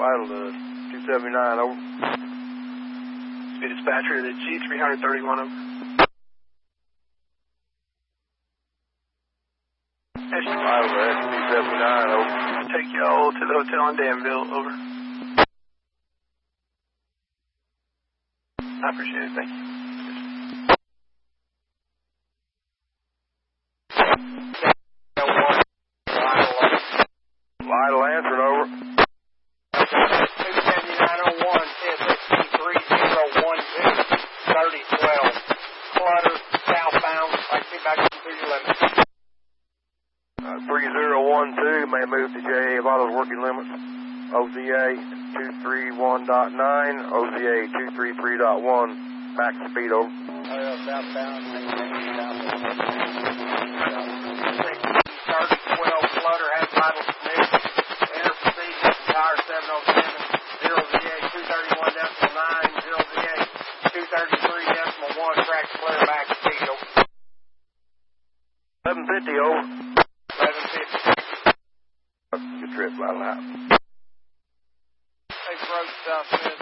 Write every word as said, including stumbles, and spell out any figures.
Vital to two seventy-nine, over. Speed dispatcher, the G three thirty-one, over. Vital to S two seventy-nine, over. Take y'all to the hotel in Danville, over. I appreciate it, thank you. Vital answered, over. two seventy-nine oh one, S X T three zero one two, thirty twelve. Clutter, southbound, like me back to three eleven. Uh, three zero one two, may move to J A Vital's working limits. O Z A two three one point nine, O Z A two three three point one, max speed, over. Uh, southbound, thirty twelve, Clutter has Vital submitted. Enter procedure, tower seven oh seven, zero Z A two thirty-one point nine, zero Z A two thirty-three point one, track clear, max speed, over. eleven fifty, over. eleven fifty. Good trip, Vital out. Hey, Road South,